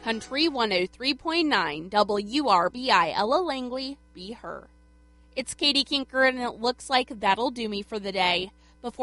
Country 103.9 WRBI Ella Langley, Be Her. It's Katie Kinker, and it looks like that'll do me for the day.